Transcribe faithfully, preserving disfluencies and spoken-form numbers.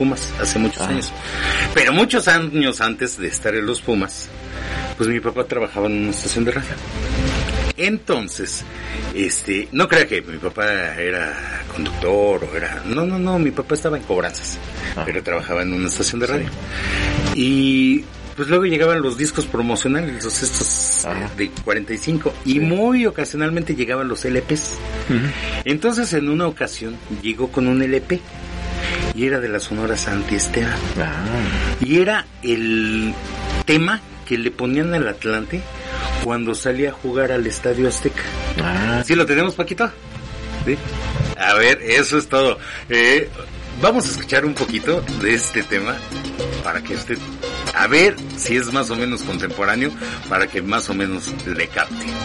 Pumas hace muchos ah. años. Pero muchos años antes de estar en los Pumas, pues mi papá trabajaba en una estación de radio. Entonces, este, no crea que mi papá era conductor o era... No, no, no, mi papá estaba en cobranzas, ah. pero trabajaba en una estación de radio. Sí. Y pues luego llegaban los discos promocionales, los estos ah. de cuarenta y cinco, y sí. muy ocasionalmente llegaban los L Pes. Uh-huh. Entonces, en una ocasión, llegó con un L P, y era de la Sonora Santiesteban. Ah. Y era el tema que le ponían al Atlante cuando salía a jugar al Estadio Azteca. Ah. ¿Sí lo tenemos, Paquito? ¿Sí? A ver, eso es todo. Eh, vamos a escuchar un poquito de este tema para que usted, a ver si es más o menos contemporáneo, para que más o menos le capte.